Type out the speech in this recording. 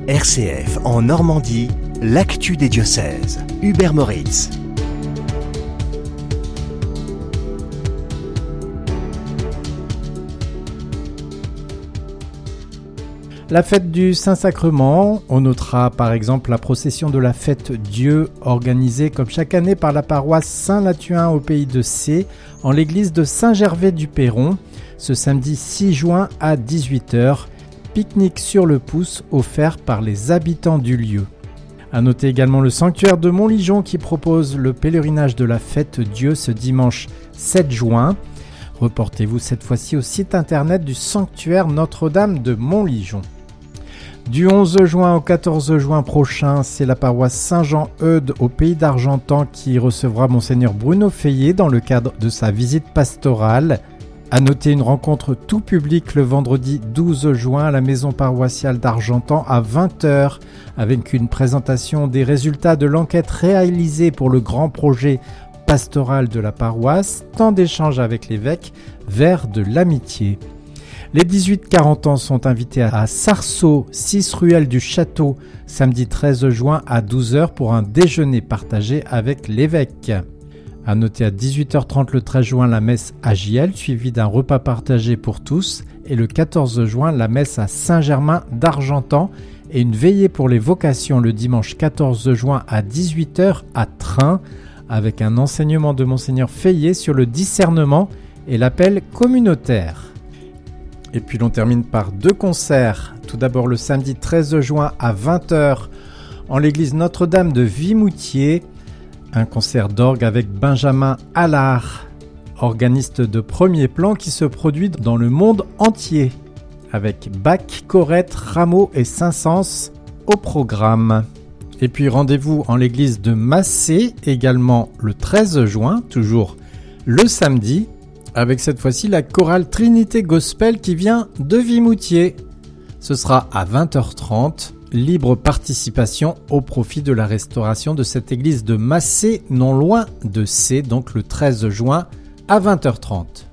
RCF en Normandie, l'actu des diocèses. Hubert Moritz. La fête du Saint-Sacrement, on notera par exemple la procession de la fête Dieu organisée comme chaque année par la paroisse Saint-Latuin au pays de Sées en l'église de Saint-Gervais-du-Perron ce samedi 6 juin à 18h. Pique-nique sur le pouce offert par les habitants du lieu. À noter également le sanctuaire de Montligeon qui propose le pèlerinage de la fête Dieu ce dimanche 7 juin. Reportez-vous cette fois-ci au site internet du sanctuaire Notre-Dame de Montligeon. Du 11 juin au 14 juin prochain, c'est la paroisse Saint-Jean-Eudes au pays d'Argentan qui recevra Monseigneur Bruno Feillet dans le cadre de sa visite pastorale. À noter une rencontre tout public le vendredi 12 juin à la maison paroissiale d'Argentan à 20h avec une présentation des résultats de l'enquête réalisée pour le grand projet pastoral de la paroisse, temps d'échange avec l'évêque vers de l'amitié. Les 18-40 ans sont invités à Sarceaux, 6 ruelle du Château, samedi 13 juin à 12h pour un déjeuner partagé avec l'évêque. À noter à 18h30 le 13 juin la messe à Giel, suivie d'un repas partagé pour tous, et le 14 juin la messe à Saint-Germain d'Argentan et une veillée pour les vocations le dimanche 14 juin à 18h à Train, avec un enseignement de Monseigneur Feillet sur le discernement et l'appel communautaire. Et puis l'on termine par 2 concerts. Tout d'abord le samedi 13 juin à 20h en l'église Notre-Dame de Vimoutiers. Un concert d'orgue avec Benjamin Allard, organiste de premier plan qui se produit dans le monde entier, avec Bach, Corrette, Rameau et Saint-Saëns au programme. Et puis rendez-vous en l'église de Massé, également le 13 juin, toujours le samedi, avec cette fois-ci la chorale Trinité Gospel qui vient de Vimoutiers. Ce sera à 20h30. Libre participation au profit de la restauration de cette église de Massé, non loin de Sées, donc le 13 juin à 20h30.